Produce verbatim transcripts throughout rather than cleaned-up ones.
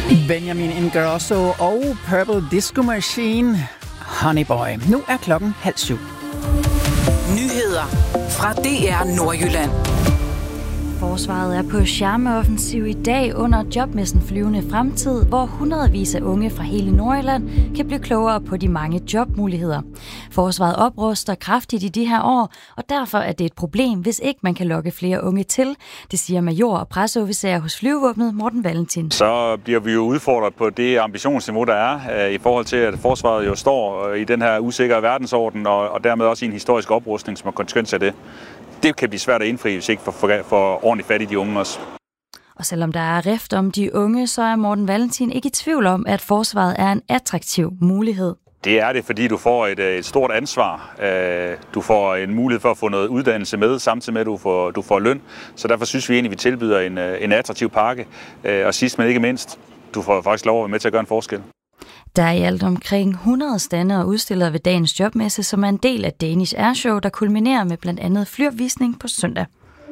Benjamin Ingrosso og Purple Disco Machine, Honey Boy. Nu er klokken halv syv. Nyheder fra D R Nordjylland. Forsvaret er på charmeoffensiv i dag under jobmessen Flyvende Fremtid, hvor hundredvis af unge fra hele Nordjylland kan blive klogere på de mange jobmuligheder. Forsvaret opruster kraftigt i de her år, og derfor er det et problem, hvis ikke man kan lokke flere unge til. Det siger major og presseofficer hos Flyvevåbnet Morten Valentin. Så bliver vi jo udfordret på det ambitionsniveau, der er i forhold til, at forsvaret jo står i den her usikre verdensorden, og dermed også i en historisk oprustning, som er konsekvens af det. Det kan blive svært at indfri, hvis ikke for, for ordentligt fat i de unge også. Og selvom der er rift om de unge, så er Morten Valentin ikke i tvivl om, at forsvaret er en attraktiv mulighed. Det er det, fordi du får et, et stort ansvar. Du får en mulighed for at få noget uddannelse med, samtidig med, at du får, du får løn. Så derfor synes vi egentlig, at vi tilbyder en, en attraktiv pakke. Og sidst, men ikke mindst, du får faktisk lov at være med til at gøre en forskel. Der er i alt omkring hundrede stande og udstillere ved dagens jobmesse, som er en del af Danish Airshow, der kulminerer med blandt andet flyopvisning på søndag.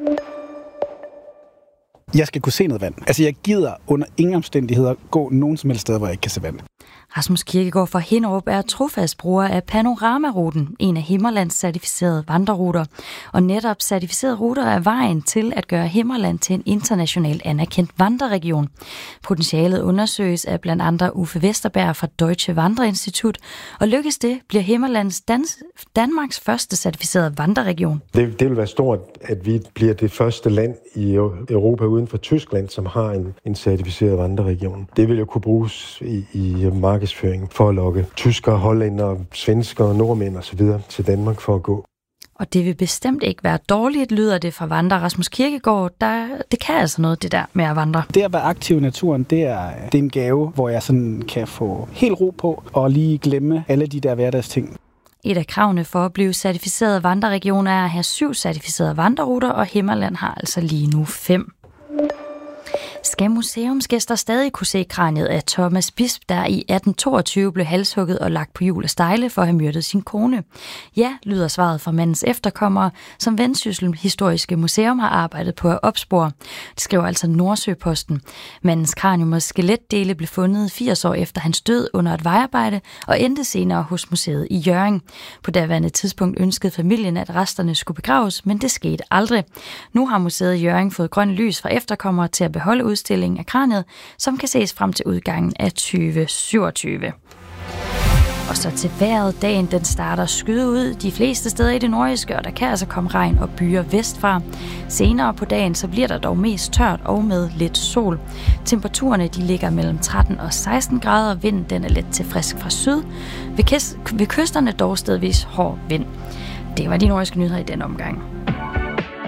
Jeg skal kunne se noget vand. Altså, jeg gider under ingen omstændigheder gå nogen som helst sted, hvor jeg ikke kan se vand. Rasmus Kirkegaard fra Hinderup er trofast bruger af Panoramaruten, en af Himmerlands certificerede vandreruter. Og netop certificerede ruter er vejen til at gøre Himmerland til en internationalt anerkendt vandreregion. Potentialet undersøges af blandt andre Uffe Vesterberg fra Deutsche Wanderinstitut, og lykkes det, bliver Himmerlands Dans- Danmarks første certificerede vandreregion. Det, det vil være stort, at vi bliver det første land i Europa uden for Tyskland, som har en, en certificeret vandreregion. Det vil jo kunne bruges i, i markedsføring for at lokke tyskere, hollændere, svenskere, nordmænd og så videre til Danmark for at gå. Og det vil bestemt ikke være dårligt, lyder det fra vandrer Rasmus Kirkegaard. Der, det kan altså noget, det der med at vandre. Det at være aktiv i naturen, det er, det er en gave, hvor jeg sådan kan få helt ro på og lige glemme alle de der hverdagsting. Et af kravene for at blive certificeret vandreregion er at have syv certificerede vandreruter, og Himmerland har altså lige nu fem. Skal museumsgæster stadig kunne se kraniet af Thomas Bisp, der i atten toogtyve blev halshugget og lagt på hjul af stejle for at have myrdet sin kone? Ja, lyder svaret fra mandens efterkommere, som Vendsyssel Historiske Museum har arbejdet på at opspore. Det skriver altså Nordsøposten. Mandens kranium og skeletdele blev fundet firs år efter hans død under et vejarbejde og endte senere hos museet i Hjørring. På daværende tidspunkt ønskede familien, at resterne skulle begraves, men det skete aldrig. Nu har museet i Hjørring fået grønt lys fra efterkommere til at beholde udstillingen af kraniet, som kan ses frem til udgangen af tyve syvogtyve. Og så til vejret. Dagen den starter skyde ud de fleste steder i det nordjyske, og der kan altså komme regn og byer vestfra. Senere på dagen så bliver der dog mest tørt og med lidt sol. Temperaturerne de ligger mellem tretten og seksten grader, og vinden den er let til frisk fra syd. Ved, kys- ved kysterne dog stedvis hård vind. Det var de nordjyske nyheder i den omgang.